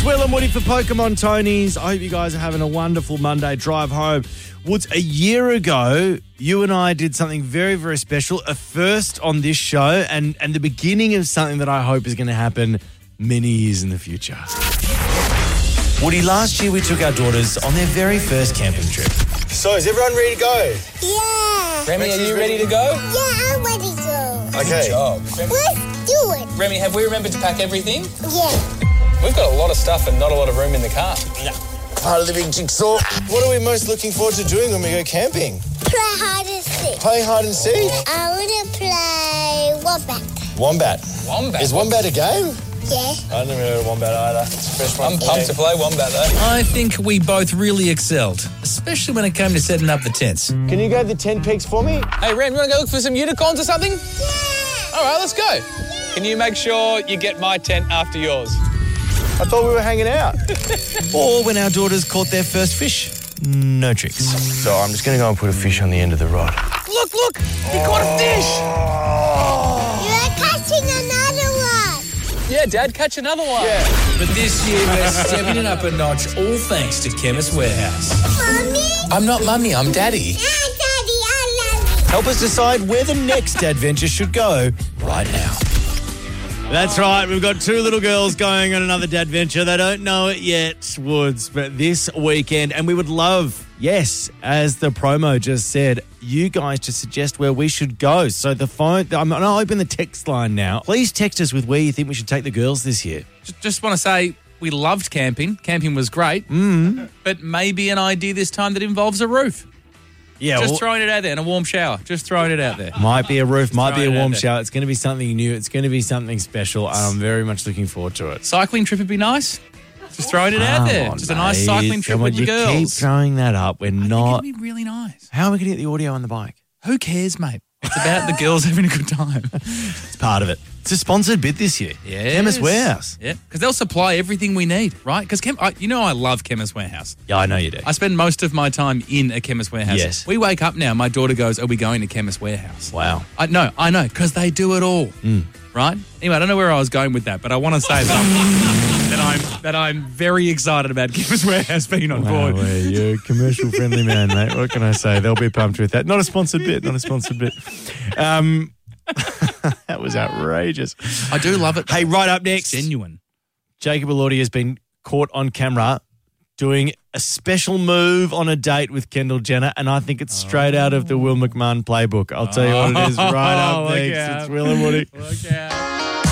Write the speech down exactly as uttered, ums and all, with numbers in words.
It's Will and Woody for Pokemon Tonys. I hope you guys are having a wonderful Monday drive home. Woods, a year ago, you and I did something very, very special, a first on this show and, and the beginning of something that I hope is going to happen many years in the future. Woody, last year we took our daughters on their very first camping trip. So, is everyone ready to go? Yeah. Remy, are you ready to go? Yeah, I'm ready to go. Okay. Good job. Let's do it. Remy, have we remembered to pack everything? Yeah. We've got a lot of stuff and not a lot of room in the car. Part of the big jigsaw. What are we most looking forward to doing when we go camping? Play hide and seek. Play hide and seek? I want to play Wombat. Wombat. Wombat? Is Wombat a game? Yeah. I never heard of Wombat either. It's the first one I'm for pumped me. to play Wombat, though. I think we both really excelled, especially when it came to setting up the tents. Can you go to the tent peaks for me? Hey, Rem, you want to go look for some unicorns or something? Yeah. All right, let's go. Can you make sure you get my tent after yours? I thought we were hanging out. Or when our daughters caught their first fish. No tricks. So I'm just going to go and put a fish on the end of the rod. Look, look, he caught a fish. You're catching another one. Yeah, Dad, catch another one. Yeah. But this year we're stepping it up a notch, all thanks to Chemist Warehouse. Mommy? I'm not mummy, I'm daddy. Yeah, Daddy, I love you. Help us decide where the next adventure should go right now. That's right. We've got two little girls going on another dadventure. They don't know it yet, Woods, but this weekend, and we would love, yes, as the promo just said, you guys to suggest where we should go. So the phone, I'm going to open the text line now. Please text us with where you think we should take the girls this year. Just, just want to say we loved camping. Camping was great. Mm. But maybe an idea this time that involves a roof. Yeah, Just well, throwing it out there and a warm shower. Just throwing it out there. might be a roof, might be a throwing it warm out there. shower. It's going to be something new. It's going to be something special, and I'm very much looking forward to it. Cycling trip would be nice. Just throwing it out Come there. on, Just a nice mate. cycling trip Come on, with the you girls. keep throwing that up. We're I think not. it'd be really nice. How are we going to get the audio on the bike? Who cares, mate? It's about the girls having a good time. It's part of it. It's a sponsored bid this year. Yes. Chemist Warehouse. Yeah, because they'll supply everything we need, right? Because Chem- I, you know I love Chemist Warehouse. Yeah, I know you do. I spend most of my time in a Chemist Warehouse. Yes. We wake up now, my daughter goes, are we going to Chemist Warehouse? Wow. I know, I know, because they do it all, Mm. right? Anyway, I don't know where I was going with that, but I want to say that, that I'm that I'm very excited about Chemist Warehouse being on Wow, board. well, you're a commercial friendly man, mate. What can I say? They'll be pumped with that. Not a sponsored bit, not a sponsored bit. Um, that was outrageous. I do love it. Hey, right up next, Genuine. Jacob Elordi has been caught on camera doing a special move on a date with Kendall Jenner, and I think it's straight out of the Will McMahon playbook. I'll tell you what it is right Oh, up look next. out. It's Will and Woody. Look out.